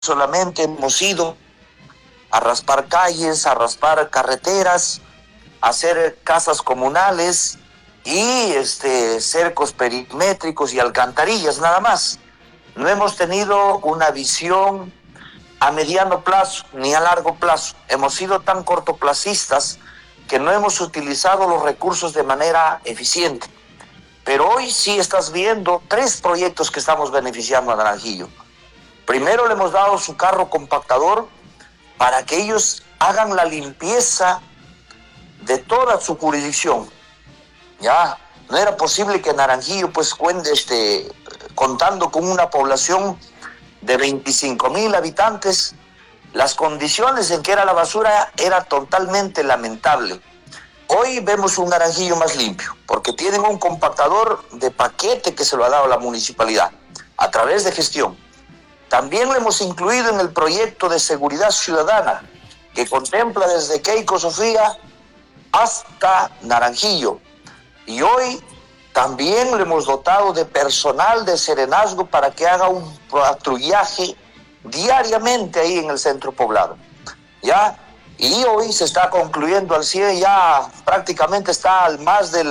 solamente hemos ido a raspar calles, a raspar carreteras, a hacer casas comunales y cercos perimétricos y alcantarillas, nada más. No hemos tenido una visión a mediano plazo ni a largo plazo. Hemos sido tan cortoplacistas que no hemos utilizado los recursos de manera eficiente. Pero hoy sí estás viendo 3 proyectos que estamos beneficiando a Naranjillo. Primero le hemos dado su carro compactador para que ellos hagan la limpieza de toda su jurisdicción. Ya no era posible que Naranjillo pues cuente contando con una población de 25,000 habitantes, las condiciones en que era la basura era totalmente lamentable. Hoy vemos un Naranjillo más limpio, porque tienen un compactador de paquete que se lo ha dado la municipalidad, a través de gestión. También lo hemos incluido en el proyecto de seguridad ciudadana, que contempla desde Keiko Sofía hasta Naranjillo. Y hoy también le hemos dotado de personal de serenazgo para que haga un patrullaje diariamente ahí en el centro poblado. ¿Ya? Y hoy se está concluyendo al 100, ya prácticamente está al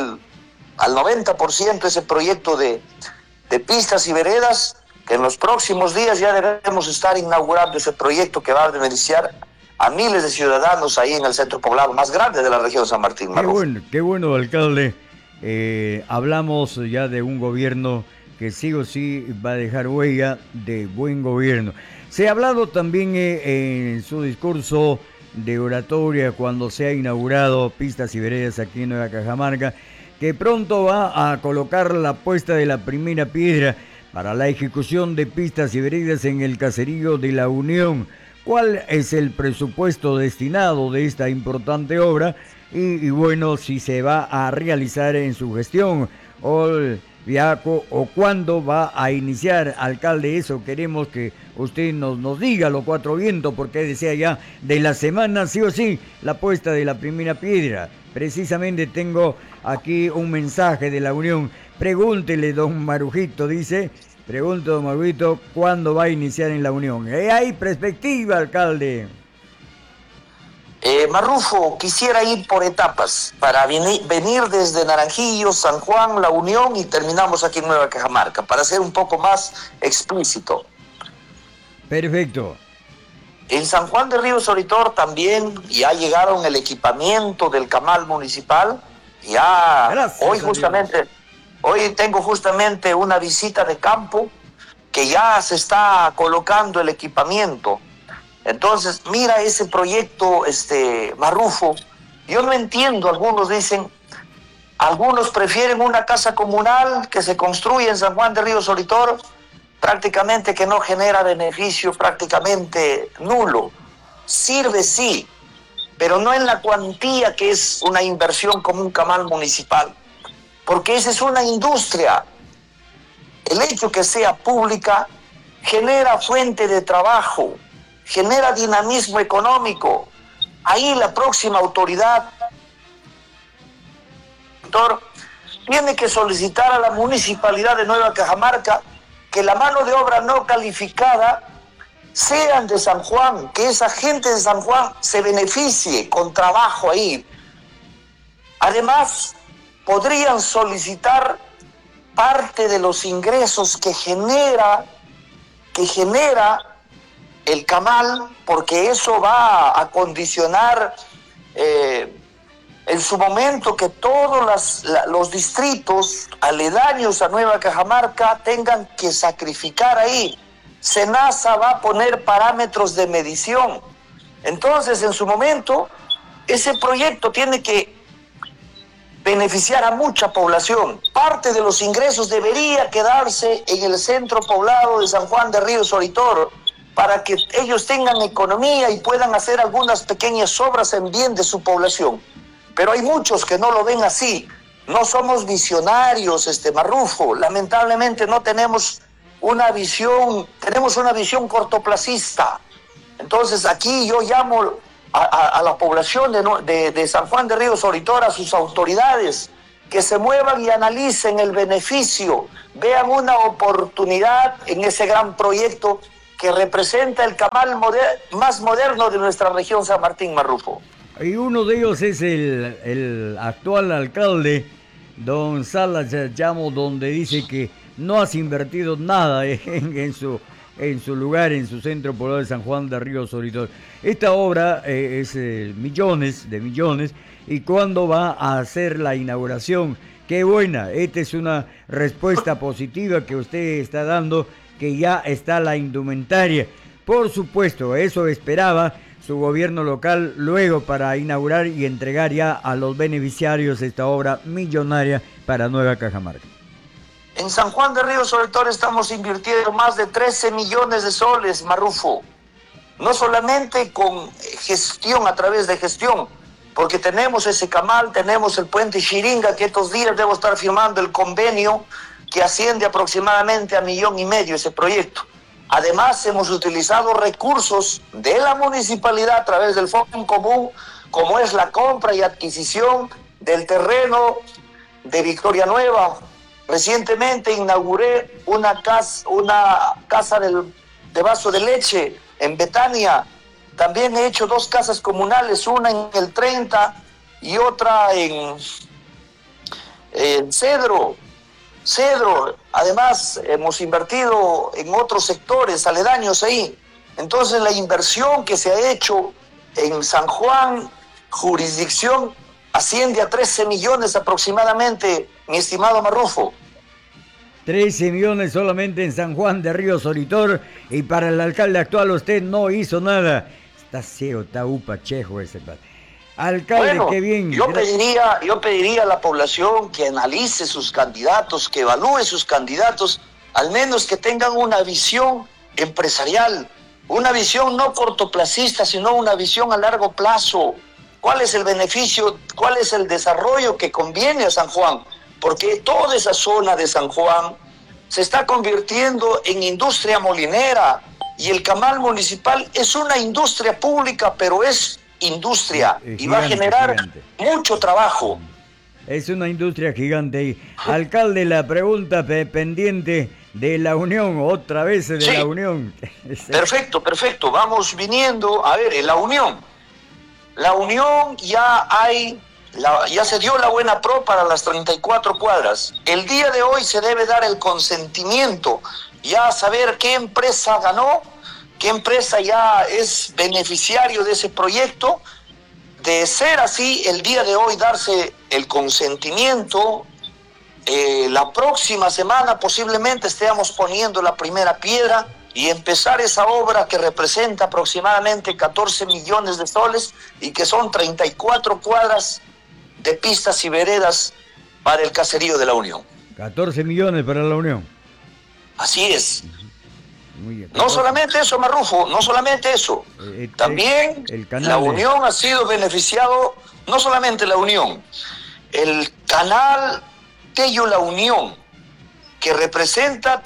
90% ese proyecto de pistas y veredas, que en los próximos días ya debemos estar inaugurando ese proyecto que va a beneficiar a miles de ciudadanos ahí en el centro poblado más grande de la región de San Martín. Qué bueno, alcalde. Hablamos ya de un gobierno que sí o sí va a dejar huella de buen gobierno. Se ha hablado también en su discurso de oratoria cuando se ha inaugurado pistas y veredas aquí en Nueva Cajamarca, que pronto va a colocar la puesta de la primera piedra para la ejecución de pistas y veredas en el caserío de La Unión. ¿Cuál es el presupuesto destinado de esta importante obra? Y bueno, si se va a realizar en su gestión o cuándo va a iniciar, alcalde. Eso queremos que usted nos diga, los 4 vientos, porque decía ya de la semana sí o sí la puesta de la primera piedra. Precisamente tengo aquí un mensaje de La Unión. Pregúntele, don Marujito, dice, pregunto, don Marujito, ¿cuándo va a iniciar en La Unión? ¿Hay perspectiva, alcalde? Marrufo, quisiera ir por etapas para venir desde Naranjillo, San Juan, La Unión y terminamos aquí en Nueva Cajamarca, para ser un poco más explícito. Perfecto. En San Juan de Río Soritor también ya llegaron el equipamiento del camal municipal. Hoy tengo justamente una visita de campo que ya se está colocando el equipamiento. Entonces, mira ese proyecto, Marrufo. Yo no entiendo, algunos prefieren una casa comunal que se construye en San Juan de Río Soritor, prácticamente que no genera beneficio, prácticamente nulo. Sirve sí, pero no en la cuantía que es una inversión como un camal municipal, porque esa es una industria. El hecho que sea pública genera fuente de trabajo, genera dinamismo económico. Ahí la próxima autoridad tiene que solicitar a la municipalidad de Nueva Cajamarca que la mano de obra no calificada sean de San Juan, que esa gente de San Juan se beneficie con trabajo ahí. Además, podrían solicitar parte de los ingresos que genera el camal, porque eso va a condicionar en su momento que todos los distritos aledaños a Nueva Cajamarca tengan que sacrificar ahí. SENASA va a poner parámetros de medición. Entonces, en su momento, ese proyecto tiene que beneficiar a mucha población. Parte de los ingresos debería quedarse en el centro poblado de San Juan de Río Soritor, para que ellos tengan economía y puedan hacer algunas pequeñas obras en bien de su población. Pero hay muchos que no lo ven así. No somos visionarios, Marrufo. Lamentablemente no tenemos una visión, tenemos una visión cortoplacista. Entonces aquí yo llamo a la población de San Juan de Río Soritor, a sus autoridades, que se muevan y analicen el beneficio, vean una oportunidad en ese gran proyecto que representa el camal más moderno de nuestra región San Martín, Marrufo. Y uno de ellos es el actual alcalde, don Salas Llamo, donde dice que no has invertido nada en su lugar, en su centro poblado de San Juan de Río Solitor. Esta obra es millones de millones. ¿Y cuándo va a hacer la inauguración? Qué buena, esta es una respuesta positiva que usted está dando, que ya está la indumentaria. Por supuesto, eso esperaba su gobierno local luego para inaugurar y entregar ya a los beneficiarios esta obra millonaria para Nueva Cajamarca. En San Juan de Río Solitor estamos invirtiendo más de 13 millones de soles, Marrufo. No solamente con gestión, a través de gestión, porque tenemos ese camal, tenemos el puente Xiringa, que estos días debo estar firmando el convenio que asciende aproximadamente a 1,5 millones ese proyecto. Además, hemos utilizado recursos de la municipalidad a través del Fondo Común, como es la compra y adquisición del terreno de Victoria Nueva. Recientemente inauguré una casa de vaso de leche en Betania. También he hecho 2 casas comunales, una en el 30 y otra en Cedro. Además, hemos invertido en otros sectores aledaños ahí. Entonces, la inversión que se ha hecho en San Juan, jurisdicción, asciende a 13 millones aproximadamente, mi estimado Marrufo. 13 millones solamente en San Juan de Río Solitor, y para el alcalde actual usted no hizo nada. Está ciego, está upachejo ese padre. Alcalde, bueno, qué bien. Yo pediría a la población que analice sus candidatos, que evalúe sus candidatos, al menos que tengan una visión empresarial, una visión no cortoplacista, sino una visión a largo plazo. ¿Cuál es el beneficio, cuál es el desarrollo que conviene a San Juan? Porque toda esa zona de San Juan se está convirtiendo en industria molinera, y el camal municipal es una industria pública, pero es industria y va a generar mucho trabajo. Es una industria gigante. Alcalde, la pregunta pendiente de la Unión, otra vez de la Unión. Perfecto. Vamos viniendo. A ver, en la Unión ya se dio la buena pro para las 34 cuadras. El día de hoy se debe dar el consentimiento, ya saber qué empresa ganó, qué empresa ya es beneficiario de ese proyecto. De ser así, el día de hoy darse el consentimiento, la próxima semana posiblemente estemos poniendo la primera piedra y empezar esa obra que representa aproximadamente 14 millones de soles y que son 34 cuadras de pistas y veredas para el caserío de la Unión. 14 millones para la Unión. Así es. Muy bien. No solamente eso, Marrufo, no solamente eso. También la Unión ha sido beneficiado, no solamente la Unión, el canal Tello La Unión, que representa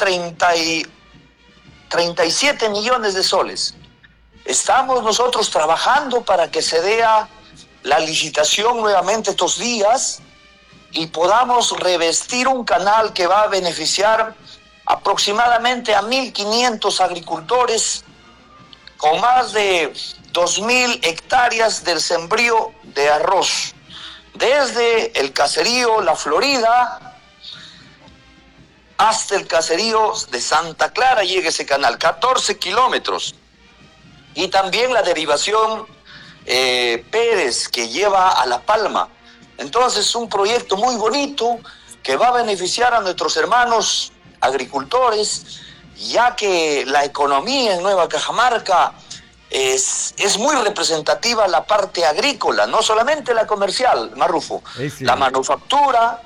37 millones de soles. Estamos nosotros trabajando para que se dé la licitación nuevamente estos días y podamos revestir un canal que va a beneficiar aproximadamente a 1.500 agricultores con más de 2.000 hectáreas del sembrío de arroz. Desde el caserío La Florida hasta el caserío de Santa Clara llega ese canal, 14 kilómetros. Y también la derivación Pérez, que lleva a La Palma. Entonces, un proyecto muy bonito que va a beneficiar a nuestros hermanos agricultores, ya que la economía en Nueva Cajamarca es muy representativa la parte agrícola, no solamente la comercial, Marrufo, la manufactura,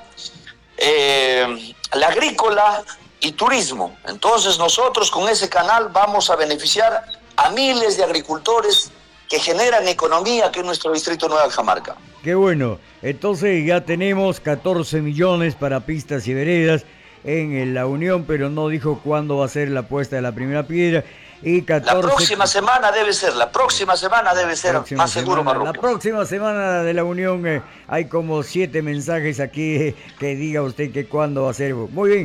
la agrícola y turismo. Entonces nosotros con ese canal vamos a beneficiar a miles de agricultores que generan economía aquí en nuestro distrito Nueva Cajamarca. Qué bueno, entonces ya tenemos 14 millones para pistas y veredas en la Unión, pero no dijo cuándo va a ser la puesta de la primera piedra. Y 14... La próxima semana debe ser, más seguro, Marrufo. La próxima semana de la Unión hay como 7 mensajes aquí que diga usted que cuándo va a ser. Muy bien.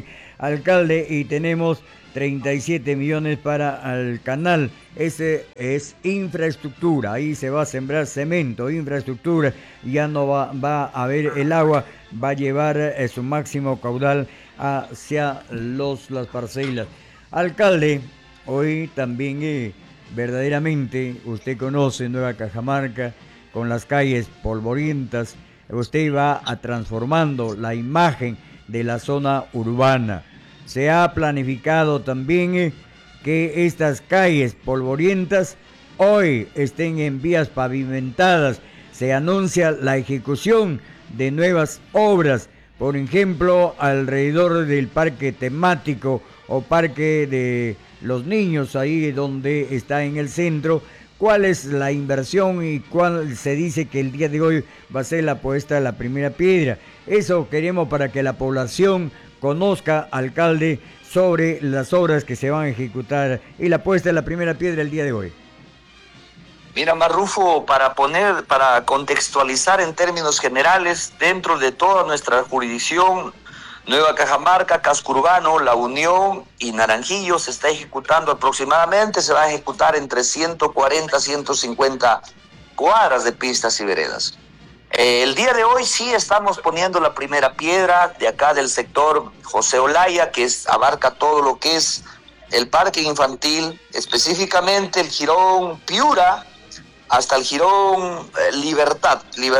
alcalde, y tenemos 37 millones para el canal. Ese es infraestructura, ahí se va a sembrar cemento, infraestructura, ya no va a haber el agua, va a llevar su máximo caudal hacia las parcelas. Alcalde, hoy también verdaderamente usted conoce Nueva Cajamarca con las calles polvorientas, usted va a transformando la imagen de la zona urbana. Se ha planificado también que estas calles polvorientas hoy estén en vías pavimentadas. Se anuncia la ejecución de nuevas obras, por ejemplo, alrededor del parque temático o parque de los niños, ahí donde está en el centro. ¿Cuál es la inversión y cuál se dice que el día de hoy va a ser la puesta de la primera piedra? Eso queremos para que la población conozca, alcalde, sobre las obras que se van a ejecutar y la puesta de la primera piedra el día de hoy. Mira, Marrufo, para contextualizar en términos generales, dentro de toda nuestra jurisdicción, Nueva Cajamarca, Casco Urbano, La Unión y Naranjillo se está ejecutando aproximadamente, se va a ejecutar entre 140 a 150 cuadras de pistas y veredas. El día de hoy sí estamos poniendo la primera piedra de acá del sector José Olaya, que abarca todo lo que es el parque infantil, específicamente el jirón Piura hasta el jirón Libertad,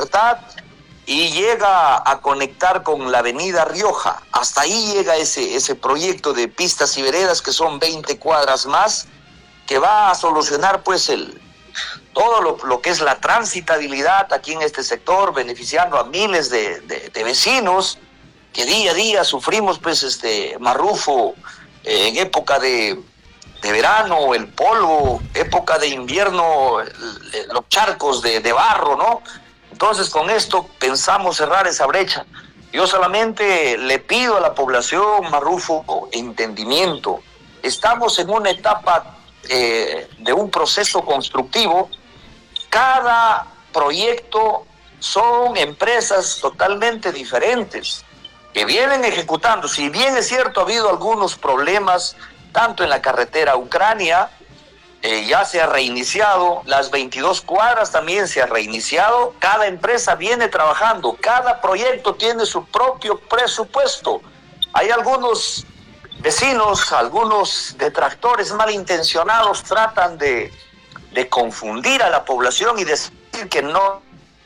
y llega a conectar con la avenida Rioja. Hasta ahí llega ese proyecto de pistas y veredas, que son 20 cuadras más, que va a solucionar pues todo lo que es la transitabilidad aquí en este sector, beneficiando a miles de vecinos que día a día sufrimos pues Marrufo, en época de verano, el polvo, época de invierno, los charcos de barro, ¿no? Entonces con esto pensamos cerrar esa brecha. Yo solamente le pido a la población, Marrufo, entendimiento. Estamos en una etapa de un proceso constructivo. Cada proyecto son empresas totalmente diferentes que vienen ejecutando. Si bien es cierto, ha habido algunos problemas, tanto en la carretera Ucrania, ya se ha reiniciado, las 22 cuadras también se ha reiniciado, cada empresa viene trabajando, cada proyecto tiene su propio presupuesto. Hay algunos vecinos, algunos detractores malintencionados tratan de confundir a la población y decir que no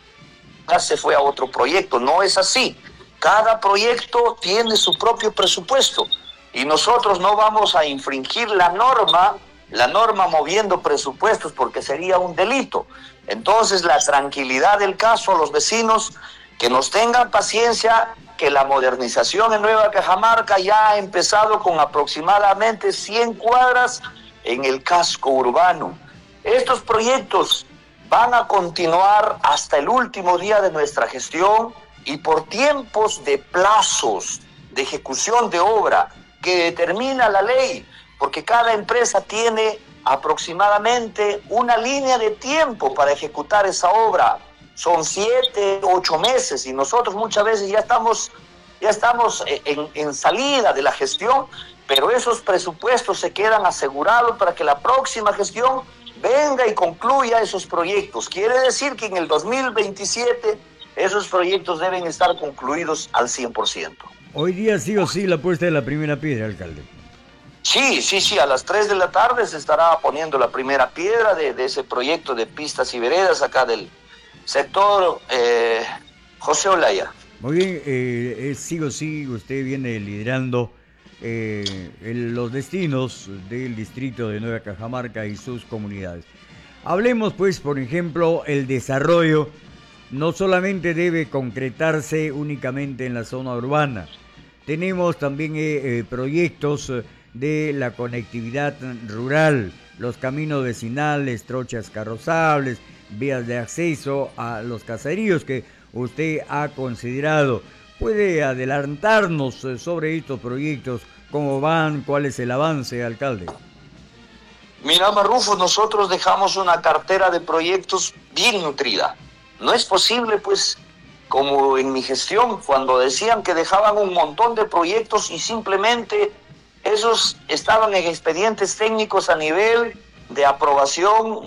se fue a otro proyecto. No es así. Cada proyecto tiene su propio presupuesto y nosotros no vamos a infringir la norma moviendo presupuestos, porque sería un delito. Entonces, la tranquilidad del caso a los vecinos, que nos tengan paciencia, que la modernización en Nueva Cajamarca ya ha empezado con aproximadamente 100 cuadras en el casco urbano. Estos proyectos van a continuar hasta el último día de nuestra gestión y por tiempos de plazos de ejecución de obra que determina la ley, porque cada empresa tiene aproximadamente una línea de tiempo para ejecutar esa obra. Son 7, 8 meses y nosotros muchas veces ya estamos en salida de la gestión, pero esos presupuestos se quedan asegurados para que la próxima gestión venga y concluya esos proyectos. Quiere decir que en el 2027 esos proyectos deben estar concluidos al 100%. Hoy día sí o sí la puesta de la primera piedra, alcalde. Sí, a las 3 de la tarde se estará poniendo la primera piedra de ese proyecto de pistas y veredas acá del sector José Olaya. Muy bien, sí o sí usted viene liderando los destinos del distrito de Nueva Cajamarca y sus comunidades. Hablemos pues, por ejemplo, el desarrollo no solamente debe concretarse únicamente en la zona urbana. Tenemos también proyectos de la conectividad rural, los caminos vecinales, trochas carrozables, vías de acceso a los caseríos que usted ha considerado. ¿Puede adelantarnos sobre estos proyectos? ¿Cómo van? ¿Cuál es el avance, alcalde? Mira, Marrufo, nosotros dejamos una cartera de proyectos bien nutrida. No es posible, pues, como en mi gestión, cuando decían que dejaban un montón de proyectos y simplemente esos estaban en expedientes técnicos a nivel de aprobación